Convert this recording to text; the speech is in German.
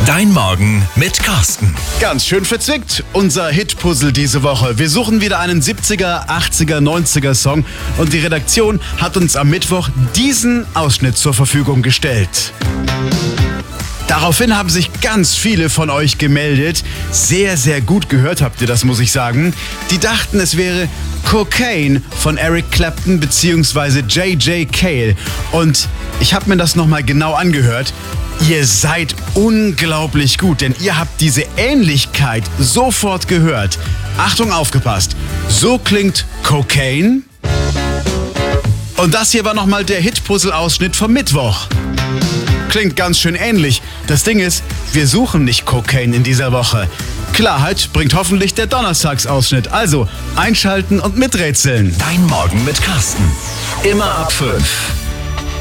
Dein Morgen mit Carsten. Ganz schön verzwickt, unser Hitpuzzle diese Woche. Wir suchen wieder einen 70er, 80er, 90er Song und die Redaktion hat uns am Mittwoch diesen Ausschnitt zur Verfügung gestellt. Daraufhin haben sich ganz viele von euch gemeldet. Sehr, sehr gut gehört habt ihr das, muss ich sagen. Die dachten, es wäre Cocaine von Eric Clapton bzw. J.J. Cale. Und ich habe mir das nochmal genau angehört. Ihr seid unglaublich gut, denn ihr habt diese Ähnlichkeit sofort gehört. Achtung, aufgepasst. So klingt Cocaine. Und das hier war nochmal der Hitpuzzle-Ausschnitt vom Mittwoch. Klingt ganz schön ähnlich. Das Ding ist, wir suchen nicht Cocaine in dieser Woche. Klarheit bringt hoffentlich der Donnerstagsausschnitt. Also einschalten und miträtseln. Dein Morgen mit Carsten. Immer ab 5.